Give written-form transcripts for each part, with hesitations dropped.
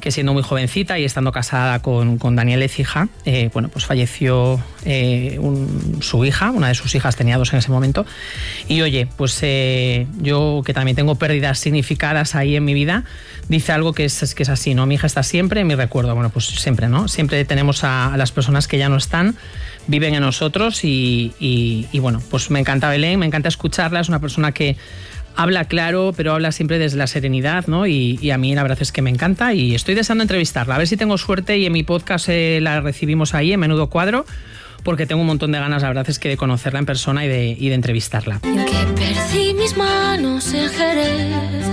que siendo muy jovencita y estando casada con Daniel Écija, bueno, pues falleció su hija, una de sus hijas, tenía 2 en ese momento. Y oye, pues yo que también tengo pérdidas significadas ahí en mi vida, dice algo que es así, ¿no? Mi hija está siempre en mi recuerdo. Bueno, pues siempre, ¿no? Siempre tenemos a las personas que ya no están, viven en nosotros y bueno, pues me encanta Belén, me encanta escucharla, es una persona que habla claro, pero habla siempre desde la serenidad, ¿no? Y a mí la verdad es que me encanta y estoy deseando entrevistarla. A ver si tengo suerte y en mi podcast la recibimos ahí, en Menudo Cuadro, porque tengo un montón de ganas, la verdad es que de conocerla en persona y de entrevistarla. Que perdí mis manos en Jerez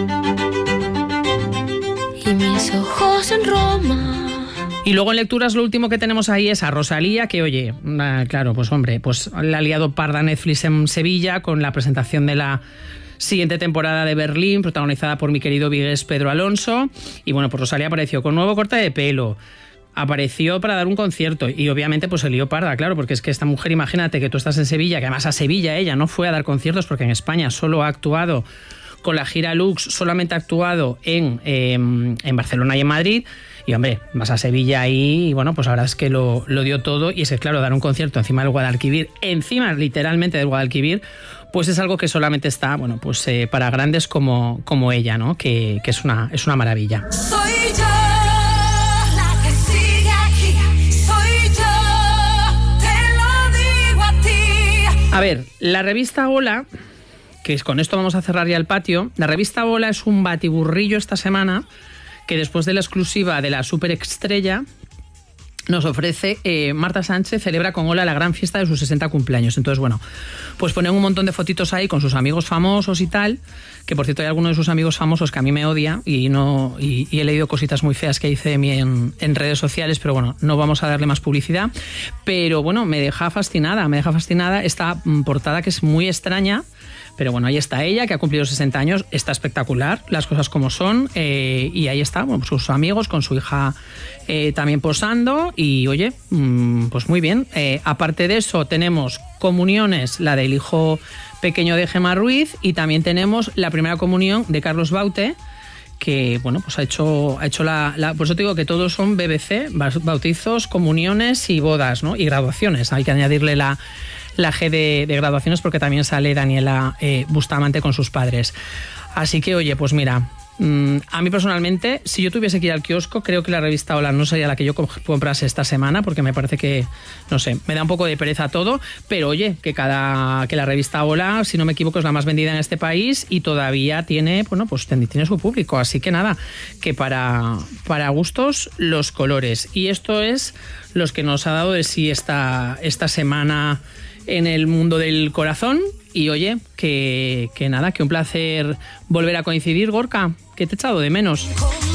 y mis ojos en Roma. Y luego en lecturas lo último que tenemos ahí es a Rosalía, que oye, claro, pues hombre, pues la ha liado parda Netflix en Sevilla con la presentación de la siguiente temporada de Berlín, protagonizada por mi querido vigués Pedro Alonso. Y bueno, pues Rosalía apareció con nuevo corte de pelo, apareció para dar un concierto y obviamente pues se lió parda, claro, porque es que esta mujer, imagínate que tú estás en Sevilla, que además a Sevilla ella no fue a dar conciertos porque en España solo ha actuado con la gira Lux, solamente ha actuado en Barcelona y en Madrid. Y hombre, vas a Sevilla ahí y bueno, pues la verdad es que lo dio todo. Y es que claro, dar un concierto encima del Guadalquivir, encima literalmente del Guadalquivir, pues es algo que solamente está, bueno, pues para grandes como ella, ¿no? Que es una maravilla. Soy yo la que sigue aquí, soy yo, te lo digo a ti. A ver, la revista Hola, que con esto vamos a cerrar ya el patio, la revista Hola es un batiburrillo esta semana que después de la exclusiva de la superestrella nos ofrece Marta Sánchez celebra con Hola la gran fiesta de sus 60 cumpleaños. Entonces, bueno, pues ponen un montón de fotitos ahí con sus amigos famosos y tal, que por cierto hay alguno de sus amigos famosos que a mí me odia y he leído cositas muy feas que dice de mí en redes sociales, pero bueno, no vamos a darle más publicidad. Pero bueno, me deja fascinada esta portada que es muy extraña. Pero bueno, ahí está ella, que ha cumplido 60 años, está espectacular, las cosas como son, y ahí está, bueno, pues sus amigos, con su hija también posando, y oye, pues muy bien. Aparte de eso, tenemos comuniones, la del hijo pequeño de Gemma Ruiz, y también tenemos la primera comunión de Carlos Baute, que bueno, pues ha hecho por eso te digo que todos son BBC, bautizos, comuniones y bodas, ¿no? Y graduaciones, hay que añadirle la G de graduaciones porque también sale Daniela Bustamante con sus padres. Así que oye, pues mira, a mí personalmente, si yo tuviese que ir al kiosco, creo que la revista Hola no sería la que yo comprase esta semana, porque me parece que, no sé, me da un poco de pereza todo, pero oye, que la revista Hola, si no me equivoco, es la más vendida en este país y todavía tiene, bueno, pues tiene su público, así que nada, que para gustos los colores. Y esto es los que nos ha dado de sí esta semana en el mundo del corazón. Y oye, que nada, que un placer volver a coincidir, Gorka, que te he echado de menos.